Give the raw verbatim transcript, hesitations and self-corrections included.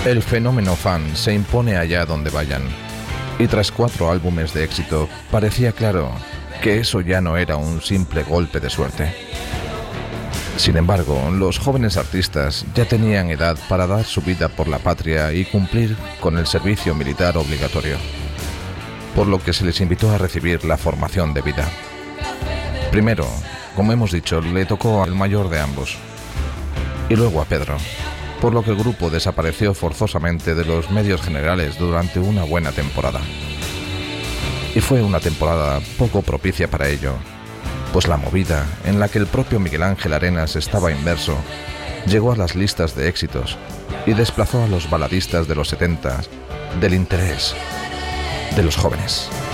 El fenómeno fan se impone allá donde vayan. Y tras cuatro álbumes de éxito, parecía claro que eso ya no era un simple golpe de suerte. Sin embargo, los jóvenes artistas ya tenían edad para dar su vida por la patria y cumplir con el servicio militar obligatorio, por lo que se les invitó a recibir la formación debida. Primero, como hemos dicho, le tocó al mayor de ambos, y luego a Pedro, por lo que el grupo desapareció forzosamente de los medios generales durante una buena temporada. Y fue una temporada poco propicia para ello, pues la movida, en la que el propio Miguel Ángel Arenas estaba inmerso, llegó a las listas de éxitos y desplazó a los baladistas de los setenta del interés de los jóvenes.